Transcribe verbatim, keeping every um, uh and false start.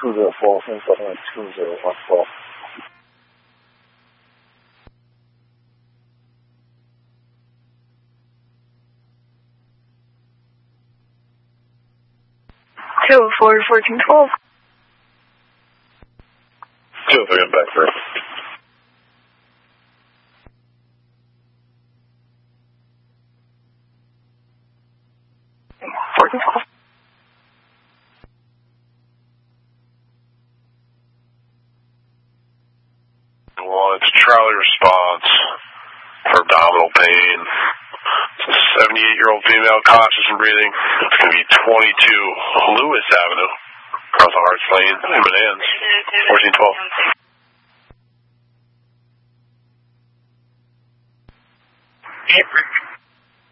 two zero four, since settlement two zero one four. two oh four, fourteen twelve. two oh three, I'm back for fourteen twelve. Well, it's Charlie response for abdominal pain. It's a seventy-eight-year-old female, conscious and breathing. It's going to be twenty-two Lewis Avenue, across the Hearts Lane, in Manans, fourteen twelve. Yep.